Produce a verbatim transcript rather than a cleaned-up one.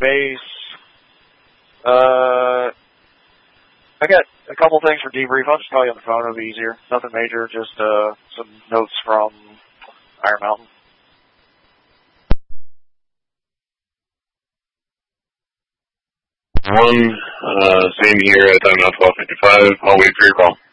base. Uh, I got a couple things for debrief. I'll just call you on the phone. It'll be easier. Nothing major, just uh, some notes from Iron Mountain. One, uh, same here at timeout twelve fifty-five. I'll wait for your call.